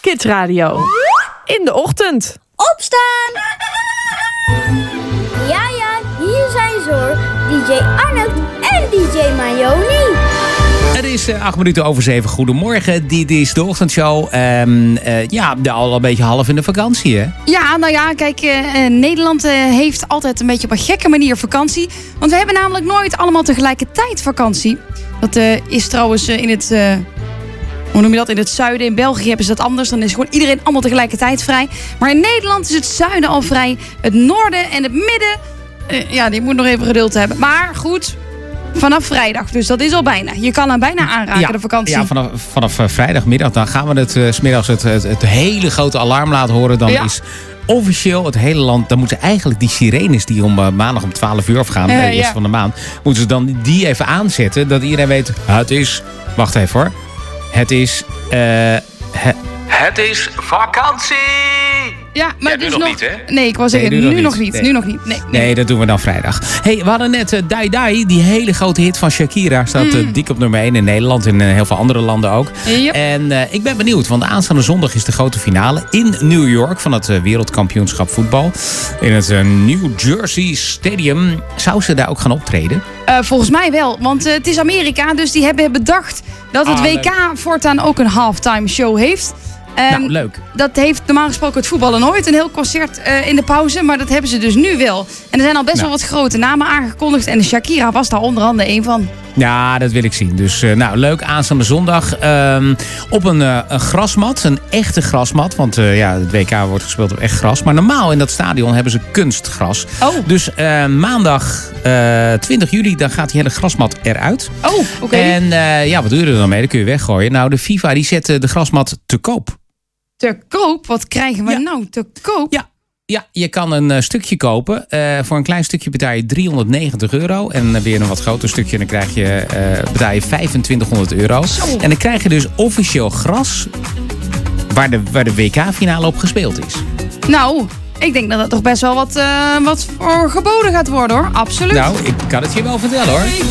Kids Radio. In de ochtend. Opstaan! Ja, hier zijn ze hoor. DJ Arnold en DJ Mayoni. Het is 7:08. Goedemorgen, dit is de ochtendshow. Al een beetje half in de vakantie, hè? Ja, nou ja, kijk, Nederland heeft altijd een beetje op een gekke manier vakantie. Want we hebben namelijk nooit allemaal tegelijkertijd vakantie. Dat is trouwens in het... Hoe noem je dat? In het zuiden, in België hebben ze dat anders. Dan is gewoon iedereen allemaal tegelijkertijd vrij. Maar in Nederland is het zuiden al vrij. Het noorden en het midden... die moet nog even geduld hebben. Maar goed, vanaf vrijdag. Dus dat is al bijna. Je kan hem bijna aanraken, de vakantie. Ja, vanaf vrijdagmiddag. Dan gaan we het 's middags het hele grote alarm laten horen. Dan is officieel het hele land... Dan moeten eigenlijk die sirenes die om maandag om 12 uur afgaan... de eerste van de maand... moeten ze dan die even aanzetten. Dat iedereen weet, het is... Wacht even hoor. Het is vakantie! Ja, maar nu nog niet, hè? Nee, ik wou zeggen, nu nog niet. Nu nog niet. Nee, dat doen we dan vrijdag. Hey, we hadden net Dai Dai, die hele grote hit van Shakira. Staat dik op nummer 1 in Nederland en heel veel andere landen ook. Yep. En ik ben benieuwd, want aanstaande zondag is de grote finale in New York van het wereldkampioenschap voetbal. In het New Jersey Stadium. Zou ze daar ook gaan optreden? Volgens mij wel, want het is Amerika, dus die hebben bedacht dat het WK voortaan ook een halftime show heeft. Leuk. Dat heeft normaal gesproken het voetballen nooit. Een heel concert in de pauze. Maar dat hebben ze dus nu wel. En er zijn al best wel wat grote namen aangekondigd. En de Shakira was daar onder andere één van. Ja, dat wil ik zien. Dus leuk. Aanstaande zondag op een grasmat. Een echte grasmat. Want het WK wordt gespeeld op echt gras. Maar normaal in dat stadion hebben ze kunstgras. Oh. Dus maandag 20 juli dan gaat die hele grasmat eruit. Oh, oké. En wat doe je er dan mee? Dan kun je weggooien. Nou, de FIFA die zet de grasmat te koop. Te koop? Wat krijgen we nou te koop? Ja, je kan een stukje kopen. Voor een klein stukje betaal je €390. En weer een wat groter stukje, dan betaal je €2500. Zo. En dan krijg je dus officieel gras waar de WK-finale op gespeeld is. Nou, ik denk dat het toch best wel wat voor geboden gaat worden hoor. Absoluut. Nou, ik kan het je wel vertellen hoor.